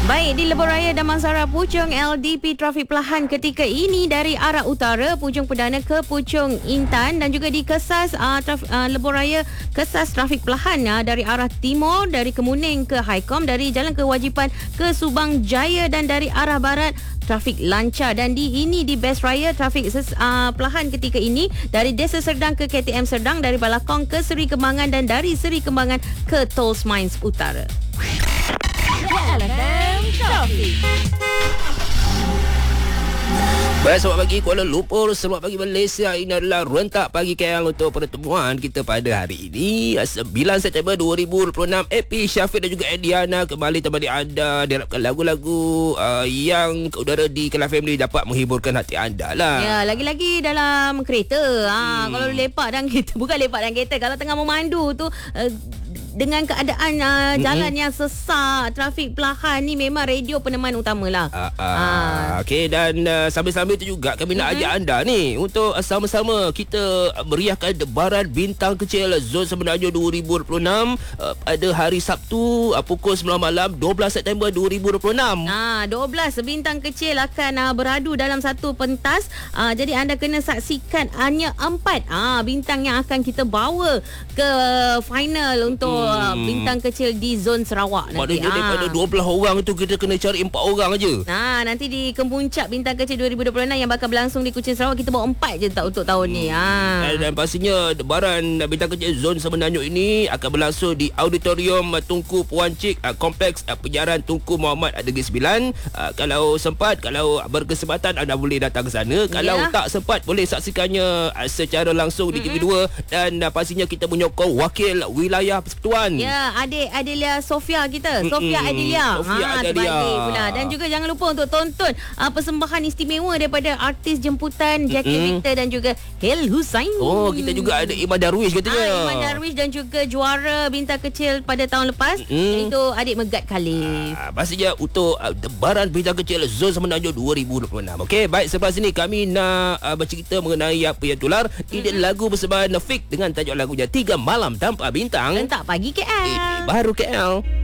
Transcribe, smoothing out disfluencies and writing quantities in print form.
Baik, di Lebuh Raya Damansara Puchong, LDP trafik perlahan ketika ini dari arah utara Puchong Perdana ke Puchong Intan, dan juga di Kesas Lebuh Raya Kesas trafik perlahan dari arah timur dari Kemuning ke Highcom, dari Jalan Kewajipan ke Subang Jaya, dan dari arah barat trafik lancar. Dan di Best Raya trafik perlahan ketika ini dari Desa Serdang ke KTM Serdang, dari Balakong ke Seri Kembangan, dan dari Seri Kembangan ke Tolls Mines Utara. Baik, selamat pagi Kuala Lumpur, selamat pagi Malaysia. Ini adalah Rentak Pagi KL untuk pertemuan kita pada hari ini 9 September 2026. AP Syafiq dan juga Ediana kembali temani anda, diharapkan lagu-lagu yang ke udara di Kelas Family dapat menghiburkan hati anda lah. Ya, lagi-lagi dalam kereta. Kalau lepak dalam kereta, bukan lepak dalam kereta, kalau tengah memandu tu dengan keadaan jalan yang sesak, trafik perlahan ni, memang radio peneman utamalah. Okey, dan sambil-sambil tu juga kami nak ajak anda ni untuk sama-sama kita meriahkan debaran bintang kecil Zon Semenanjung 2026 pada hari Sabtu pukul 9 malam 12 September 2026. 12 bintang kecil akan beradu dalam satu pentas. Jadi anda kena saksikan hanya 4 bintang yang akan kita bawa ke final untuk bintang kecil di Zon Sarawak nanti. Maknanya daripada 12 orang tu kita kena cari 4 orang aja. Nanti di Kemuncak Bintang Kecil 2026 yang bakal berlangsung di Kuching Sarawak, kita bawa 4 je untuk tahun ni. Dan pastinya debaran bintang kecil Zon Semenanjung ini akan berlangsung di Auditorium Tunku Puan Cik, Kompleks Penyiaran Tunku Muhammad Negeri Sembilan. Kalau sempat, kalau berkesempatan, anda boleh datang ke sana. Kalau tak sempat, boleh saksikannya secara langsung di TV2. Dan pastinya kita menyokong wakil wilayah persekutuan. Ya, adik Adelia Sofia kita. Sofia Adelia. Terbalik pula. Dan juga jangan lupa untuk tonton persembahan istimewa daripada artis jemputan Jackie Victor dan juga Hel Hussein. Kita juga ada Iman Darwish katanya. Iman Darwish dan juga juara bintang kecil pada tahun lepas, iaitu adik Megat Khalif. Pastinya untuk debaran bintang kecil Zon Semenanjung 2026. Okey, baik, selepas ini kami nak bercerita mengenai apa yang tular. Ini lagu persembahan Nafik dengan tajuk lagunya 3 Malam Tanpa Bintang. Rentak Pagi KL. Ini baru KL.